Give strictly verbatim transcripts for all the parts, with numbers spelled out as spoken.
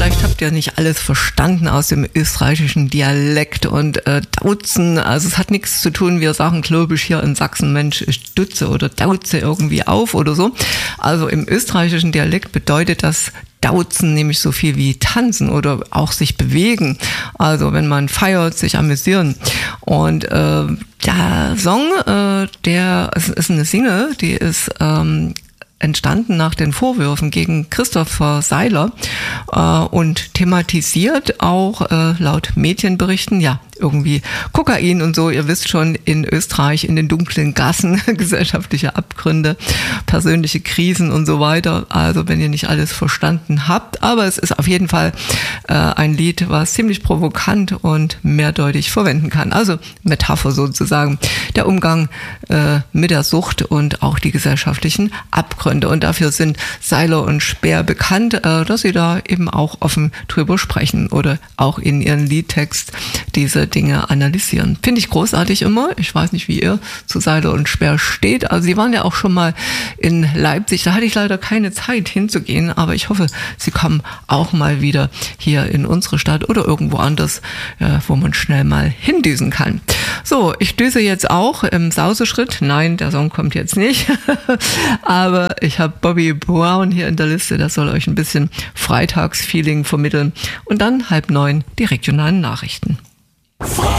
vielleicht habt ihr nicht alles verstanden aus dem österreichischen Dialekt und äh, Dauzen. Also es hat nichts zu tun, wir sagen glaube ich hier in Sachsen, Mensch, ich dutze oder dauze irgendwie auf oder so. Also im österreichischen Dialekt bedeutet das Dauzen nämlich so viel wie tanzen oder auch sich bewegen. Also wenn man feiert, sich amüsieren. Und äh, der Song, äh, der es ist eine Single, die ist ähm, entstanden nach den Vorwürfen gegen Christopher Seiler äh, und thematisiert auch äh, laut Medienberichten, ja, irgendwie Kokain und so, ihr wisst schon, in Österreich in den dunklen Gassen, gesellschaftliche Abgründe, persönliche Krisen und so weiter. Also wenn ihr nicht alles verstanden habt, aber es ist auf jeden Fall äh, ein Lied, was ziemlich provokant und mehrdeutig verwenden kann. Also Metapher sozusagen, der Umgang äh, mit der Sucht und auch die gesellschaftlichen Abgründe. Und dafür sind Seiler und Speer bekannt, äh, dass sie da eben auch offen drüber sprechen oder auch in ihren Liedtext diese Dinge analysieren. Finde ich großartig immer. Ich weiß nicht, wie ihr zu Seiler und Speer steht. Also sie waren ja auch schon mal in Leipzig. Da hatte ich leider keine Zeit hinzugehen, aber ich hoffe, sie kommen auch mal wieder hier in unsere Stadt oder irgendwo anders, äh, wo man schnell mal hindüsen kann. So, ich düse jetzt auch im Sauseschritt. Nein, der Song kommt jetzt nicht. Aber ich habe Bobby Brown hier in der Liste. Das soll euch ein bisschen Freitagsfeeling vermitteln. Und dann halb neun die regionalen Nachrichten.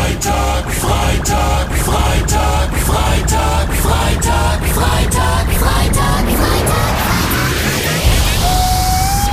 Freitag, Freitag, Freitag, Freitag, Freitag, Freitag, Freitag.